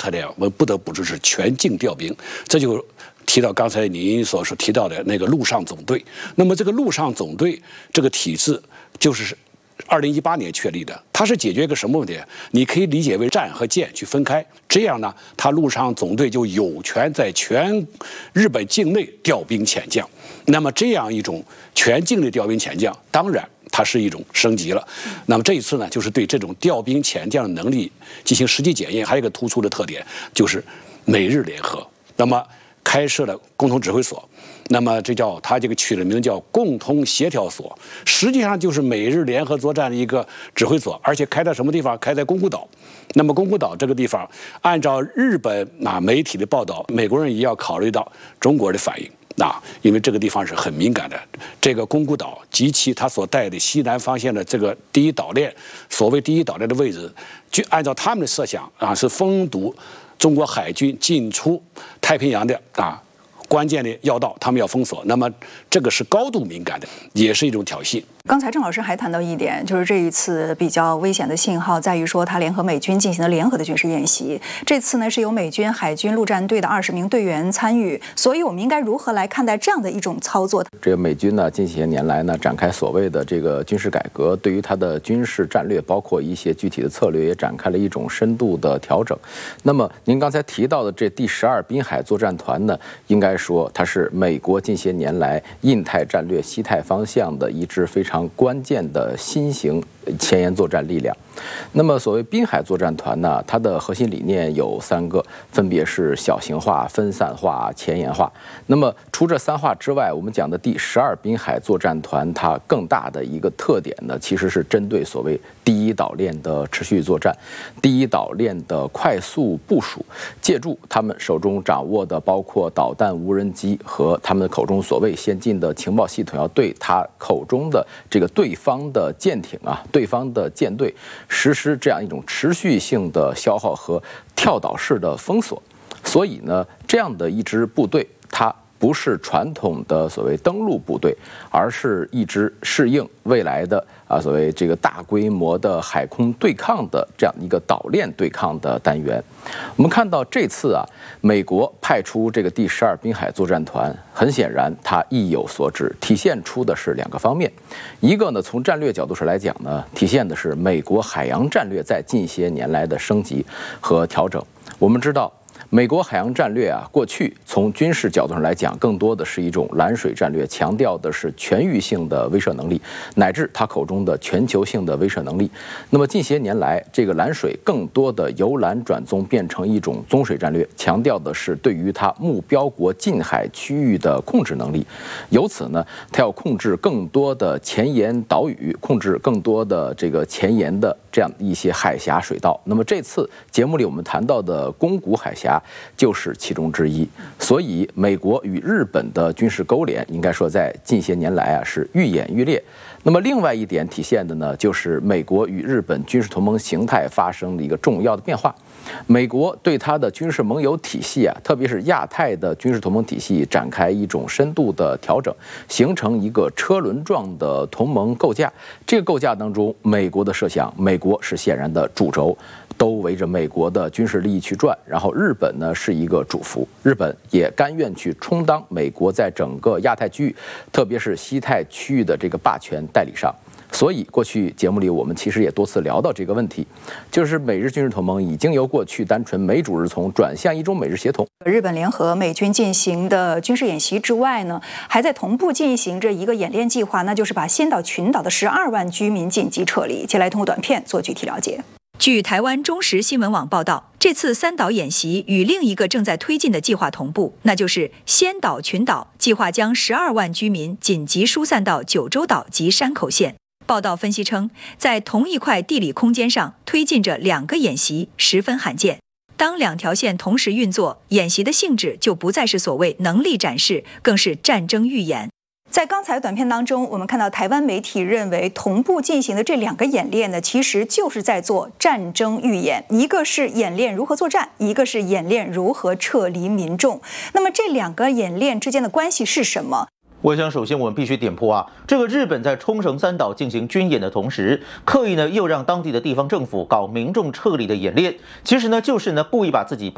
特点，我们不得不说是全境调兵，这就提到刚才您所提到的那个陆上总队。那么这个陆上总队这个体制就是2018年确立的，它是解决一个什么问题？你可以理解为战和建去分开，这样呢，它陆上总队就有权在全日本境内调兵遣将。那么这样一种全境内调兵遣将，当然它是一种升级了。那么这一次呢，就是对这种调兵遣将的能力进行实际检验。还有一个突出的特点就是美日联合，那么开设了共同指挥所。那么它这个取了名叫共同协调所，实际上就是美日联合作战的一个指挥所，而且开在什么地方？开在宫古岛。那么宫古岛这个地方，按照日本媒体的报道，美国人也要考虑到中国的反应。因为这个地方是很敏感的，这个宫古岛及其它所带的西南方向的这个第一岛链，所谓第一岛链的位置，就按照他们的设想是封堵中国海军进出太平洋的关键的要道，他们要封锁。那么这个是高度敏感的，也是一种挑衅。 刚才郑老师还谈到一点，就是这一次比较危险的信号在于说，他联合美军进行了联合的军事演习。这次呢是由美军海军陆战队的20名队员参与，所以我们应该如何来看待这样的一种操作？ 这个美军呢近些年来呢展开所谓的这个军事改革，对于它的军事战略，包括一些具体的策略，也展开了一种深度的调整。那么您刚才提到的这第12滨海作战团呢，应该说它是美国近些年来印太战略西太方向的一支非常关键的新型前沿作战力量。那么所谓滨海作战团呢，它的核心理念有3个，分别是小型化、分散化、前沿化。那么除这3化之外，我们讲的第12滨海作战团，它更大的一个特点呢，其实是针对所谓第一岛链的持续作战，第一岛链的快速部署，借助他们手中掌握的包括导弹、无人机和他们口中所谓先进的情报系统，要对他口中的这个对方的舰艇对方的舰队实施这样一种持续性的消耗和跳岛式的封锁。所以呢，这样的一支部队，它不是传统的所谓登陆部队，而是一支适应未来的所谓这个大规模的海空对抗的这样一个岛链对抗的单元。我们看到这次美国派出这个第12滨海作战团，很显然它意有所指，体现出的是2个方面。一个呢，从战略角度上来讲呢，体现的是美国海洋战略在近些年来的升级和调整。我们知道，美国海洋战略过去从军事角度上来讲，更多的是一种蓝水战略，强调的是全域性的威慑能力，乃至他口中的全球性的威慑能力。那么近些年来，这个蓝水更多的由蓝转棕，变成一种棕水战略，强调的是对于它目标国近海区域的控制能力。由此呢，它要控制更多的前沿岛屿，控制更多的这个前沿的这样一些海峡水道。那么这次节目里我们谈到的宫古海峡就是其中之一。所以美国与日本的军事勾连，应该说在近些年来是愈演愈烈。那么另外一点体现的呢，就是美国与日本军事同盟形态发生的一个重要的变化。美国对它的军事盟友体系特别是亚太的军事同盟体系展开一种深度的调整，形成一个车轮状的同盟构架。这个构架当中，美国的设想，美国是显然的主轴，都围着美国的军事利益去转，然后日本呢是一个主俘，日本也甘愿去充当美国在整个亚太区域，特别是西太区域的这个霸权代理商。所以过去节目里我们其实也多次聊到这个问题，就是美日军事同盟已经由过去单纯美主日从转向一种美日协同。 日本联合美军进行的军事演习之外呢，还在同步进行着一个演练计划，那就是把仙岛群岛的12万居民紧急撤离。接下来通过短片做具体了解。据台湾中时新闻网报道，这次3岛演习与另一个正在推进的计划同步，那就是仙岛群岛计划将12万居民紧急疏散到九州岛及山口县。报道分析称，在同一块地理空间上推进着2个演习，十分罕见。当2条线同时运作，演习的性质就不再是所谓能力展示，更是战争预演。在刚才短片当中，我们看到台湾媒体认为同步进行的这2个演练呢，其实就是在做战争预演，一个是演练如何作战，一个是演练如何撤离民众。那么这2个演练之间的关系是什么？ 我想，首先我们必须点破这个日本在冲绳3岛进行军演的同时，刻意又让当地的地方政府搞民众撤离的演练，其实就是故意把自己